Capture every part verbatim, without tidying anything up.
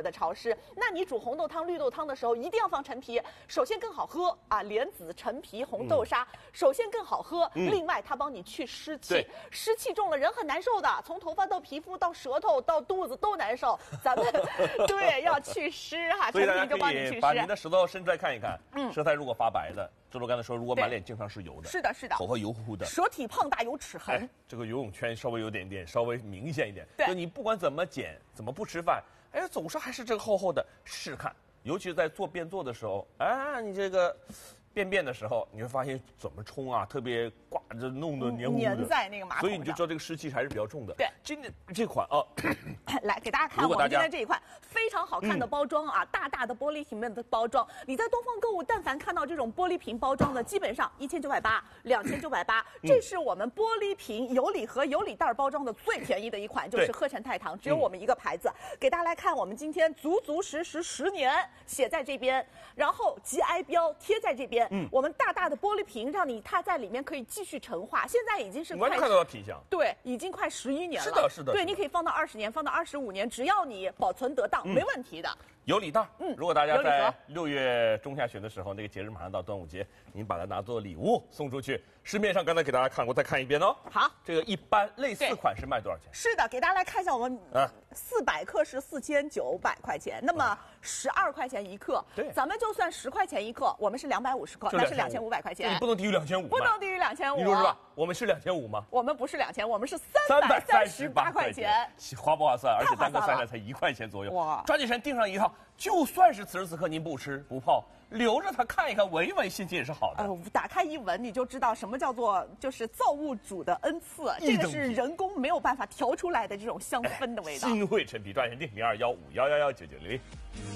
的潮湿。那你煮红豆汤、绿豆汤的时候，一定要放陈皮，首先更好喝啊，莲子、陈皮、红豆沙，嗯、首先更好喝。嗯、另外，它帮你去湿气，湿气重了人很难受的，从头发到皮肤到舌头到肚子都难受。咱们对要去湿哈，陈皮就帮你去湿。 把您的舌头伸出来看一看，嗯，舌苔如果发白的，周周刚才说，如果满脸经常是油的， 是的，是的， 口和油乎乎的， 舌体胖大有齿痕， 哎，这个游泳圈稍微有点点，稍微明显一点。 对， 就你不管怎么减，怎么不吃饭，哎，总是还是这个厚厚的，试试看。尤其是在做便座的时候，啊，你这个便便的时候，你会发现怎么冲啊，特别挂着，弄得黏糊的， 粘在那个马桶上， 所以你就知道这个湿气还是比较重的。 对， 今天这款啊， 来给大家看我们今天这一款非常好看的包装啊，嗯、大大的玻璃瓶的包装。你在东方购物，但凡看到这种玻璃瓶包装的，基本上一千九百八、两千九百八，这是我们玻璃瓶有礼盒、有礼袋包装的最便宜的一款，就是鹤城太堂，只有我们一个牌子。嗯、给大家来看，我们今天足足实实十年写在这边，然后 G I 标贴在这边。嗯，我们大大的玻璃瓶，让你它在里面可以继续陈化。现在已经是快看到品相， 对，已经快十一年了。 是的，是的， 对，你可以放到二十年，放到二十五年，只要你保存得当，嗯、没问题的。 有礼袋，嗯，如果大家在六月中下旬的时候，那个节日马上到端午节，您把它拿做礼物送出去。市面上刚才给大家看过，再看一遍哦。 好， 这个一般类似款式卖多少钱？ 是的，给大家来看一下，我们啊，四百克是四千九百块钱，那么十二块钱一克， 对， 咱们就算十块钱一克，我们是两百五十克，那是两千五百块钱， 你不能低于两千五， 不能低于两千五， 你说是吧？我们是两千五吗？ 我们不是两千，我们是三百三十八块钱， 划不划算？而且单个三两才一块钱左右，哇！抓紧时间订上一套，就算是此时此刻您不吃不泡，留着它看一看，闻一闻，心情也是好的。 呃，打开一闻，你就知道什么叫做就是造物主的恩赐，这个是人工没有办法调出来的这种香氛的味道。 新惠陈皮，抓紧订零二幺五幺幺幺九九零零。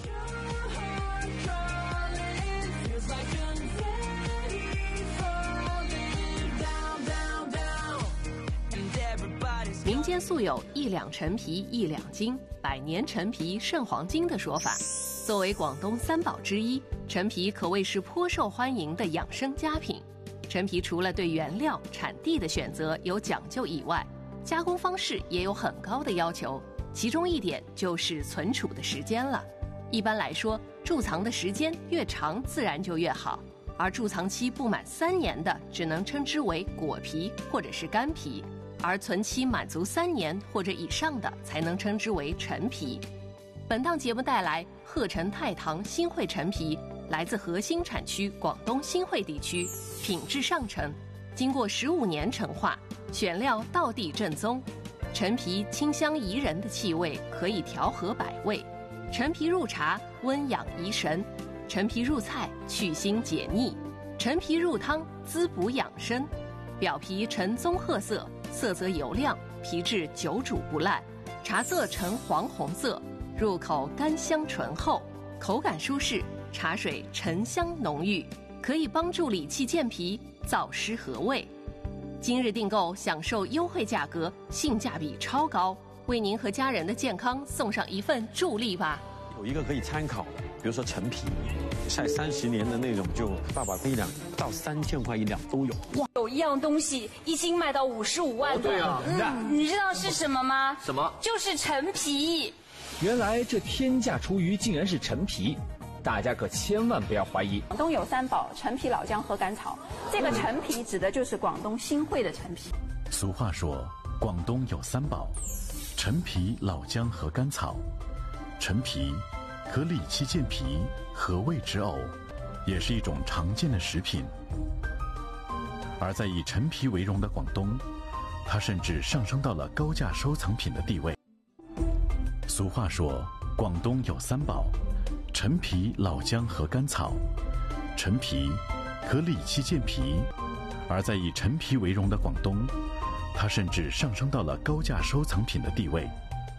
民间素有一两陈皮一两斤，百年陈皮胜黄金的说法。作为广东三宝之一，陈皮可谓是颇受欢迎的养生佳品。陈皮除了对原料、产地的选择有讲究以外，加工方式也有很高的要求，其中一点就是存储的时间了。一般来说，贮藏的时间越长，自然就越好，而贮藏期不满三年的，只能称之为果皮或者是干皮，而存期满足三年或者以上的，才能称之为陈皮。本档节目带来鹤城太堂新惠陈皮，来自核心产区广东新惠地区，品质上乘，经过十五年陈化，选料道地正宗。陈皮清香宜人的气味可以调和百味，陈皮入茶温养怡神，陈皮入菜去腥解腻，陈皮入汤滋补养生。表皮呈棕褐色，色泽油亮，皮质久煮不烂，茶色呈黄红色，入口甘香醇厚，口感舒适，茶水沉香浓郁，可以帮助理气健脾，燥湿和胃。今日订购享受优惠价格，性价比超高，为您和家人的健康送上一份助力吧。 有一个可以参考的，比如说陈皮，晒三十年的那种，就八百块一两，到三千块一两都有。 哇，有一样东西一斤卖到五十五万的。 哦，对啊， 嗯，你知道是什么吗？ 什么？ 就是陈皮。 原来这天价厨余竟然是陈皮，大家可千万不要怀疑。 广东有三宝：陈皮、老姜和甘草。这个陈皮指的就是广东新惠的陈皮。 俗话说，广东有三宝：陈皮、老姜和甘草。陈皮可理气健脾、和胃止呕，也是一种常见的食品。而在以陈皮为荣的广东，它甚至上升到了高价收藏品的地位。俗话说，广东有三宝：陈皮、老姜和甘草。陈皮可理气健脾，而在以陈皮为荣的广东，它甚至上升到了高价收藏品的地位。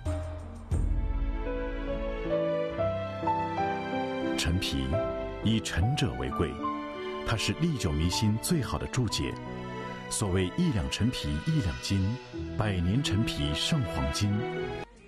陈皮以陈者为贵，它是历久弥新最好的注解。所谓一两陈皮一两斤，百年陈皮胜黄金。